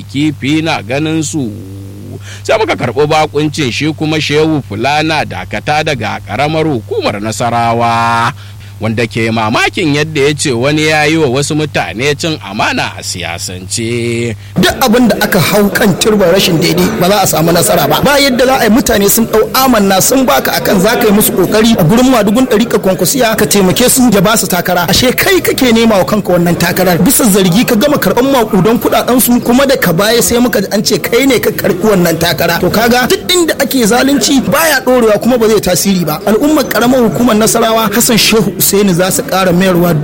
kifi na ganin su. Sai muka karɓi bakuncin shi kuma Shehu Fulana Dakata daga ƙaramar hukumar Nasarawa, wanda ke mamakin yadda ya ce wani ya yi wa wasu mutane cin amana a siyasance. Duk abin da aka hau kan turban rashin daidai ba za a samu nasara ba yadda za a yi mutane sun ɗau amanna sun baka akan za ka yi musu kokari a gurin madugun ɗarika kwankwasiya ka taimake su ya ba su takara, ashe kai kake nema wa kanka wannan takarar bisa zargi ka gama karɓan makudan kuɗaɗen su kuma da ka baya sai muka an ce kai ne ka karɓi wannan takara. To kaga duk inda ake zalunci baya ɗorewa kuma ba zai tasiri ba. Al'ummar karamar hukumar Nasarawa Hassan Shehu Usaini za su ƙara mayarwa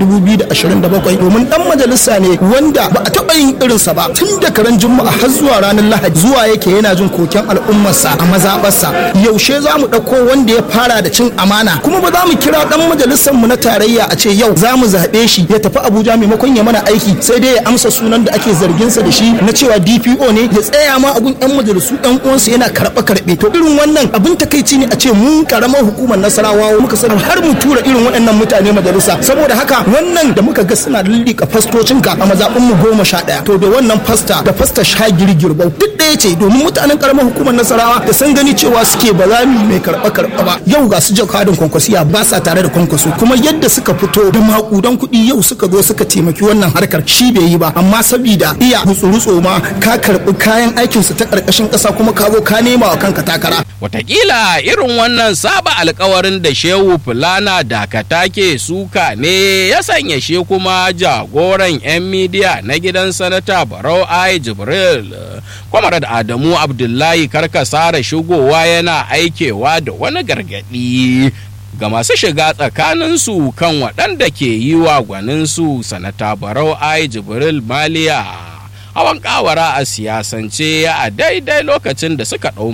2027 domin dan majalisa ne wanda ba a taɓa yin irinsa ba tun da karen Juma'a har zuwa ranar Lahadi zuwa yake yana jin koken al'ummarsa a mazaɓarsa. Yaushe za mu ɗauko wanda ya fara da cin amana kuma ba za mu kira dan majalisar mu na tarayya a ce yau za mu zaɓe shi ya tafi Abuja maimakon ya mana aiki sai dai ya amsa sunan da ake zarginsa da shi na cewa DPO ne ya tsaya ma a gun yan majalisu ɗan uwansa yana karɓe to irin wannan abin takaici ne a ce mu karamar hukumar Nasarawa muka sani har mu tura irin waɗannan mutane majalisa. Saboda haka wannan da muka ga suna lillika fastocinka a mazaɓin mu 11 to da wannan fasta da fasta Shagiri Girbau duk ɗaya ce domin mutanen karamar hukumar Nasarawa da sun gani cewa suke ba za mu mai karɓa ba yau ga su jakadin kwankwasiya ba sa tare da kwankwaso kuma yadda suka fito da makudan kuɗi yau suka zo suka taimaki wannan harkar shi bai yi ba amma sabida iya rutsu ma ka karɓi kayan aikinsu ta ƙarƙashin ƙasa kuma ka zo ka nema wa kanka takara. Wataƙila irin wannan saba alkawarin da Shehu Fulana Dakata ke suka ne ya sanya shi kuma jagoran 'yan midiya na gidan sanata Barau Ai Jibril Comrade Adamu Abdullahi Karkasara shigowa yana aikewa da wani gargaɗi ga masu shiga tsakaninsu kan waɗanda ke yi wa gwaninsu sanata Barau Ai Jibril Maliya hawan kawara a siyasance a daidai lokacin da suka ɗau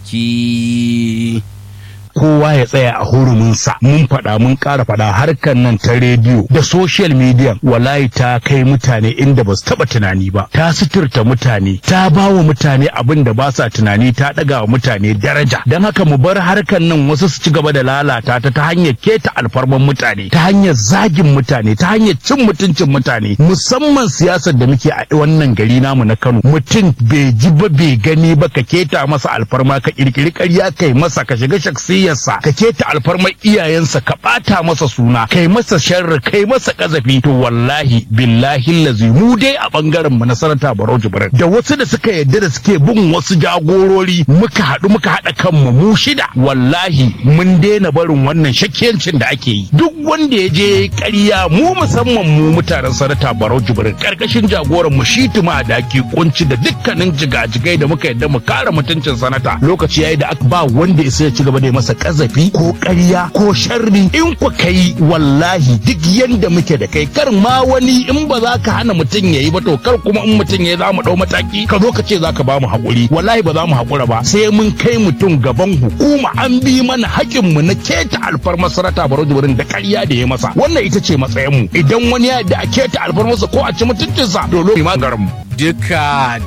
mataki. kowa ya tsaya a huruminsa. Mun faɗa mun ƙara faɗa harkar nan ta rediyo da social media wallahi ta kai mutane inda ba su taɓa tunani ba, ta suturta mutane, ta ba wa mutane abin da ba sa tunani, ta ɗaga wa mutane daraja. Don haka mu bar harkar nan wasu su ci gaba da lalata ta hanyar keta alfarman mutane, ta hanyar zagin mutane, ta hanyar cin mutuncin mutane, musamman siyasar da muke a wannan gari namu na Kano. Mutum bai ji ba bai gani ba ka keta masa alfarma, ka kirkiri ƙarya kai masa, ka shiga shaksiyarsa, ka keta alfarmar iyayensa, ka ɓata masa suna, kai masa sharri, kai masa ƙazafi. To wallahi billahi lazi mu dai a ɓangaren mu na Sanata Barau Jibrin da wasu da suka yadda da suke bin wasu jagorori muka haɗa kanmu mu shida, wallahi mun daina barin wannan shakkiyancin da ake yi. Duk wanda ya je ƙarya, mu musamman mu mutanen Sanata Barau Jibrin karkashin jagoran mu Shituma Daki Kunci da dukkanin jigajigai da muka yadda mu kare mutuncin sanata, lokaci yayi da aka ba wanda ya ci gaba da masa kazafi ko ƙarya ko sharri. In ku kai wallahi duk yanda muke da kai, kar ma wani in ba za ka hana mutum yayi ba to kar kuma in mutum yayi za mu dau mataki ka zo ka ce za ka ba mu haƙuri. Wallahi ba za mu haƙura ba, sai mun kai mutum gaban hukuma an bi mana haƙin mu na keta alfarmar Sanata Barau Jibrin da ƙarya da ya masa. Wannan ita ce matsayin mu. Idan wani ya da a keta alfarmarsa ko a ci mutuncinsa to lokaci magarin mu. Duka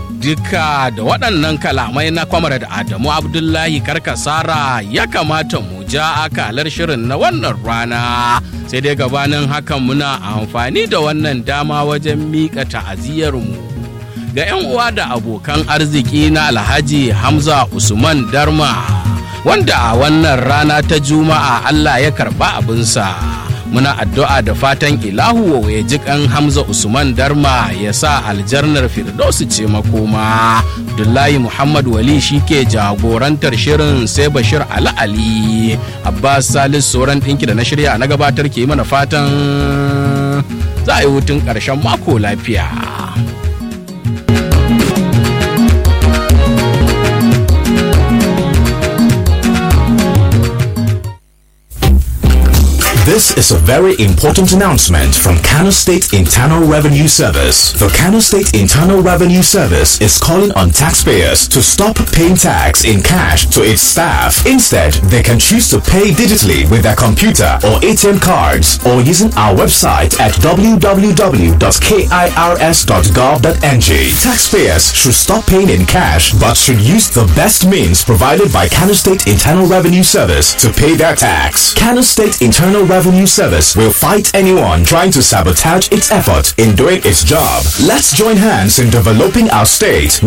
da waɗannan kalamai na Comrade Adamu Abdullahi Karkasara ya kamata mu ja akalar shirin na wannan rana. Sai dai gabanin hakan muna amfani da wannan dama wajen miƙa ta'aziyarmu ga 'yan uwa da abokan arziki na Alhaji Hamza Usman Darma, wanda a wannan rana ta Juma'a Allah ya karɓa abinsa. Muna addu'a da fatan ilahu ya ji kan Hamza Usman Darma ya sa aljarnar Firdausi ce makoma. Abdullahi Muhammad Wali shi ke jagorantar shirin, sai Bashir Ali Abbas Salis sauran ɗinki da na shirya na gabatar ke mana fatan za a yi hutun ƙarshen mako lafiya. This is a very important announcement from Kano State Internal Revenue Service. The Kano State Internal Revenue Service is calling on taxpayers to stop paying tax in cash to its staff. Instead, they can choose to pay digitally with their computer or ATM cards, or using our website at www.kirs.gov.ng. Taxpayers should stop paying in cash but should use the best means provided by Kano State Internal Revenue Service to pay their tax. Kano State Internal Revenue Service will fight anyone trying to sabotage its effort in doing its job. Let's join hands in developing our state.